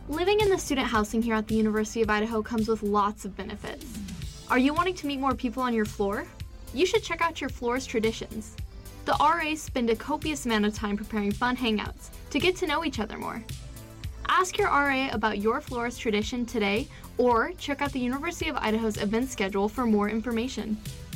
Living in the student housing here at the University of Idaho comes with lots of benefits. Are you wanting to meet more people on your floor? You should check out your floor's traditions. The RAs spend a copious amount of time preparing fun hangouts to get to know each other more. Ask your RA about your floor's tradition today, or check out the University of Idaho's event schedule for more information.